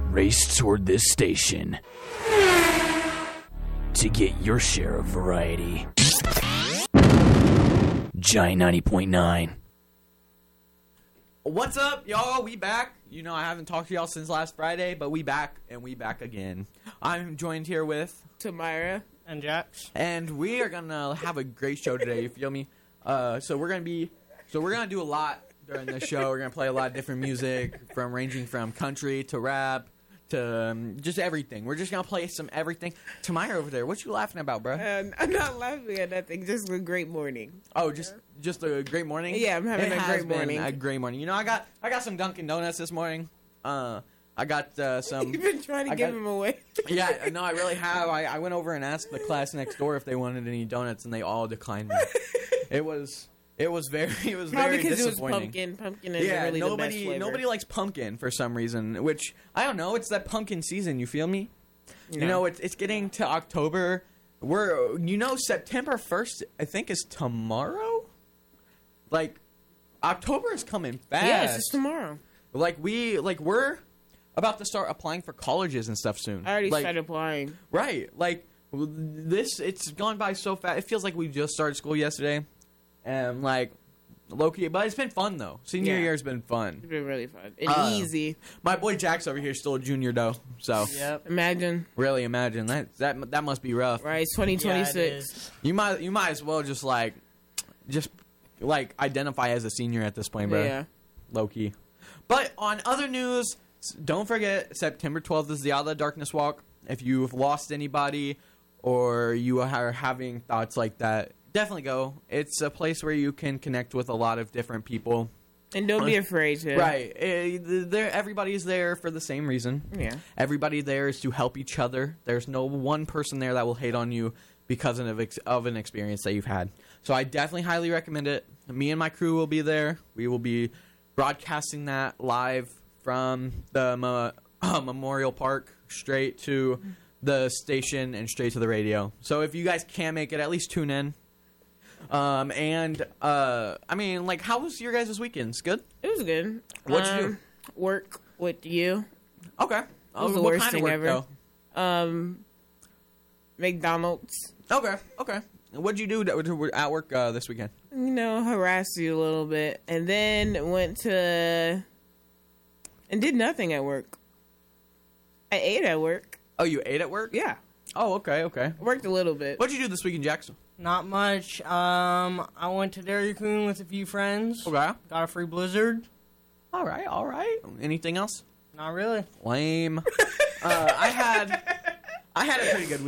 Race toward this station to get your share of variety. Giant 90.9. What's up, y'all? We back. You know, I haven't talked to y'all since last Friday, but we back, and we back again. I'm joined here with Tamara and Jax, and we are gonna have a great show today. You feel me? So we're gonna do a lot during this show. We're gonna play a lot of different music, ranging from country to rap to just everything. We're just gonna play some everything. Tamara over there, what you laughing about, bro? I'm not laughing at nothing. Just a great morning. Oh, just a great morning. Yeah, I'm having a great morning. A great morning. You know, I got some Dunkin' Donuts this morning. I got some. You've been trying to give them away. Yeah, no, I really have. I went over and asked the class next door if they wanted any donuts, and they all declined me. It was very Probably because disappointing. it was pumpkin. Pumpkin is really the best flavor. Nobody likes pumpkin for some reason, which I don't know. It's that pumpkin season. You feel me? No. You know, it's getting to October. September 1st, I think, is tomorrow. Like, October is coming fast. Yes, it's tomorrow. We're about to start applying for colleges and stuff soon. I already started applying. Right. It's gone by so fast. It feels like we just started school yesterday. And, low-key, but it's been fun, though. Senior year's been fun. It's been really fun. And easy. My boy Jax over here is still a junior, though. So, Yep. Imagine. really imagine. That must be rough. Right, it's 2026. Yeah, it is. You might as well just identify as a senior at this point, bro. Yeah. Low-key. But on other news, don't forget, September 12th is the Out of the Darkness Walk. If you've lost anybody or you are having thoughts like that, definitely go. It's a place where you can connect with a lot of different people. And don't be afraid to. Right. Everybody's there for the same reason. Yeah. Everybody there is to help each other. There's no one person there that will hate on you because of an experience that you've had. So I definitely highly recommend it. Me and my crew will be there. We will be broadcasting that live from the Memorial Park straight to the station and straight to the radio. So if you guys can't make it, at least tune in. How was your guys' weekends? Good? It was good. What'd you do? Work with you. Okay. It was the what worst kind thing of work, ever. McDonald's. though? Okay. What'd you do at work this weekend? Harass you a little bit. And then went to... And did nothing at work. I ate at work. Oh, you ate at work? Yeah. Oh, okay. I worked a little bit. What'd you do this weekend, Jackson? Not much. I went to Dairy Queen with a few friends. Okay. Got a free Blizzard. All right. Anything else? Not really. Lame. I had a pretty good week.